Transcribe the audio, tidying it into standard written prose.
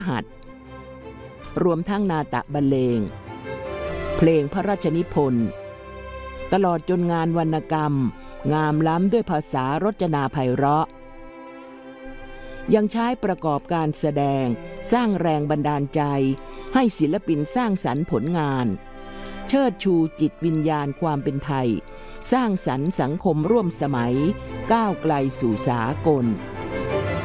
หัสรวมทั้งนาฏบรรเลงเพลงพระราชนิพนธ์ตลอดจนงานวรรณกรรมงามล้ำด้วยภาษารจนาไพเราะยังใช้ประกอบการแสดงสร้างแรงบันดาลใจให้ศิลปินสร้างสรรค์ผลงานเชิดชูจิตวิญญาณความเป็นไทยสร้างสรรค์สังคมร่วมสมัยก้าวไกลสู่สากล